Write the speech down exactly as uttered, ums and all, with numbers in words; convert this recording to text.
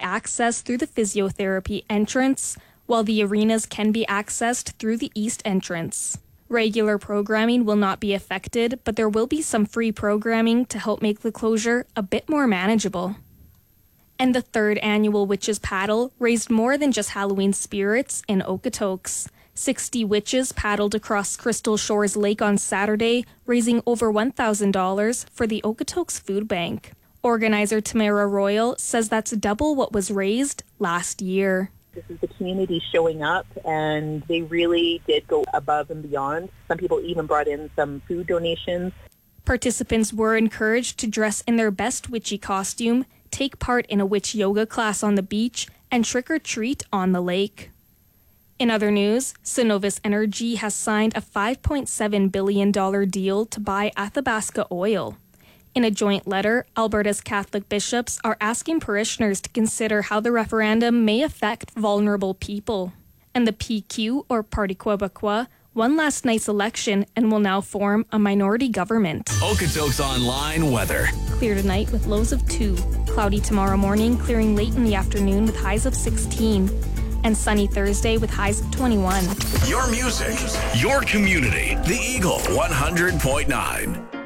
accessed through the physiotherapy entrance, while the arenas can be accessed through the east entrance. Regular programming will not be affected, but there will be some free programming to help make the closure a bit more manageable. And the third annual Witches Paddle raised more than just Halloween spirits in Okotoks. sixty witches paddled across Crystal Shores Lake on Saturday, raising over one thousand dollars for the Okotoks Food Bank. Organizer Tamara Royal says that's double what was raised last year. This is the community showing up, and they really did go above and beyond. Some people even brought in some food donations. Participants were encouraged to dress in their best witchy costume, take part in a witch yoga class on the beach, and trick-or-treat on the lake. In other news, Cenovus Energy has signed a five point seven billion dollars deal to buy Athabasca Oil. In a joint letter, Alberta's Catholic bishops are asking parishioners to consider how the referendum may affect vulnerable people. And the P Q, or Parti Québécois, won last night's election and will now form a minority government. Okotoks Online weather. Clear tonight with lows of two. Cloudy tomorrow morning, clearing late in the afternoon with highs of sixteen. And sunny Thursday with highs of twenty-one. Your music, your community. The Eagle one hundred point nine.